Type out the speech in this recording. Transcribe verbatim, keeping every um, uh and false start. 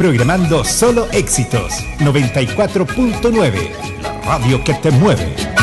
programando solo éxitos. noventa y cuatro punto nueve, la radio que te mueve.